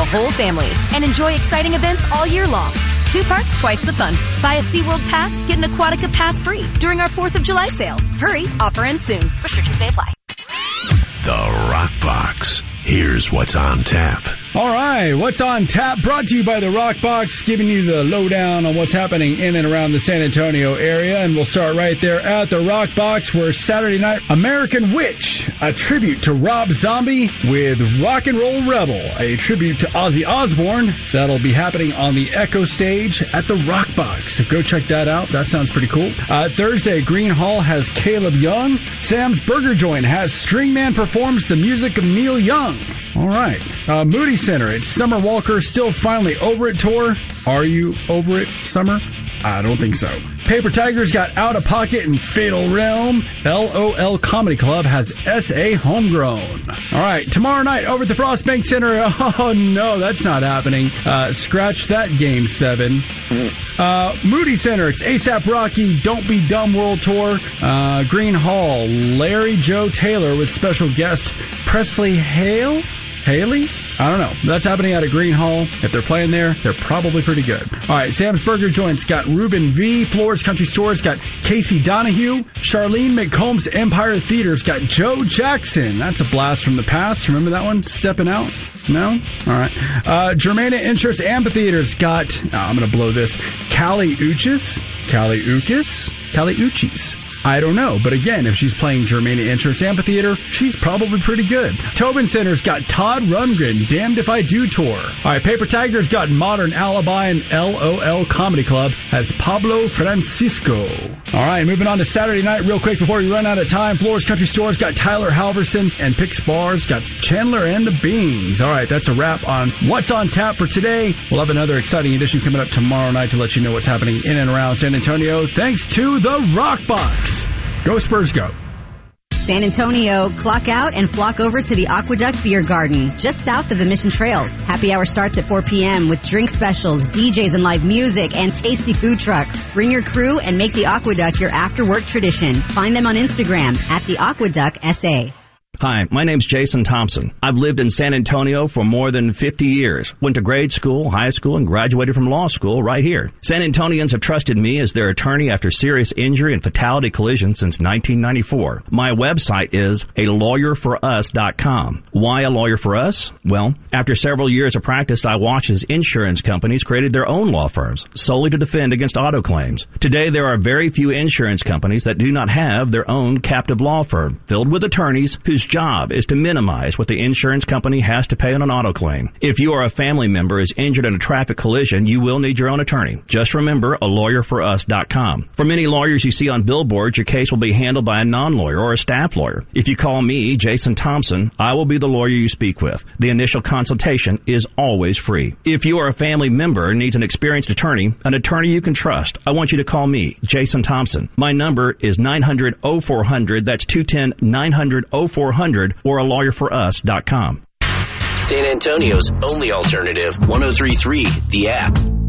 whole family and enjoy exciting events all year long. 2 parks, twice the fun. Buy a SeaWorld pass, get an Aquatica pass free during our 4th of July sale. Hurry, offer ends soon. Restrictions may apply. The Rock Box. Here's what's on tap. All right, what's on tap? Brought to you by the Rock Box, giving you the lowdown on what's happening in and around the San Antonio area. And we'll start right there at the Rock Box, where Saturday night, American Witch, a tribute to Rob Zombie with Rock and Roll Rebel, a tribute to Ozzy Osbourne. That'll be happening on the Echo stage at the Rock Box. So go check that out. That sounds pretty cool. Thursday, Green Hall has Caleb Young. Sam's Burger Joint has Stringman performs the music of Neil Young. All right. Moody Center, it's Summer Walker Still Finally Over It tour. Are you over it, Summer? I don't think so. Paper Tigers got Out of Pocket and Fatal Realm. LOL Comedy Club has S.A. Homegrown. All right, tomorrow night over at the Frost Bank Center. Oh, no, that's not happening. Scratch that, Game 7. Moody Center, it's ASAP Rocky Don't Be Dumb World Tour. Green Hall, Larry Joe Taylor with special guest Presley Haley? I don't know. That's happening out at Green Hall. If they're playing there, they're probably pretty good. All right, Sam's Burger Joint's got Ruben V. Floors Country Store's got Casey Donahue. Charlene McComb's Empire Theater's got Joe Jackson. That's a blast from the past. Remember that one? Stepping Out? No? All right. Germana Insurance Amphitheater's got, I'm going to blow this, Callie Uchis. I don't know, but again, if she's playing Germana Insurance Amphitheater, she's probably pretty good. Tobin Center's got Todd Rundgren, Damned If I Do tour. All right, Paper Tiger's got Modern Alibi, and LOL Comedy Club has Pablo Francisco. All right, moving on to Saturday night real quick before we run out of time. Floors Country Store's got Tyler Halverson, and Pick's Bar's got Chandler and the Beans. All right, that's a wrap on what's on tap for today. We'll have another exciting edition coming up tomorrow night to let you know what's happening in and around San Antonio, thanks to the Rock Box. Go Spurs, go. San Antonio, clock out and flock over to the Aqueduct Beer Garden, just south of the Mission Trails. Happy hour starts at 4 p.m. with drink specials, DJs and live music, and tasty food trucks. Bring your crew and make the Aqueduct your after-work tradition. Find them on Instagram at the Aqueduct SA. Hi, my name's Jason Thompson. I've lived in San Antonio for more than 50 years. Went to grade school, high school, and graduated from law school right here. San Antonians have trusted me as their attorney after serious injury and fatality collision since 1994. My website is alawyerforus.com. Why a lawyer for us? Well, after several years of practice, I watched as insurance companies created their own law firms solely to defend against auto claims. Today, there are very few insurance companies that do not have their own captive law firm filled with attorneys whose job is to minimize what the insurance company has to pay on an auto claim. If you or a family member is injured in a traffic collision, you will need your own attorney. Just remember alawyerforus.com. For many lawyers you see on billboards, your case will be handled by a non-lawyer or a staff lawyer. If you call me, Jason Thompson, I will be the lawyer you speak with. The initial consultation is always free. If you or a family member needs an experienced attorney you can trust, I want you to call me, Jason Thompson. My number is 900-0400. That's 210-900-0400. Or alawyerforus.com. San Antonio's only alternative, 103.3 The App.